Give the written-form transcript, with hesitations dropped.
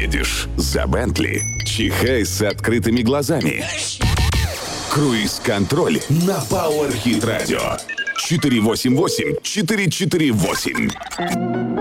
едешь за Бентли, чихай с открытыми глазами. Круиз-контроль на Power Hit Radio. 488-448.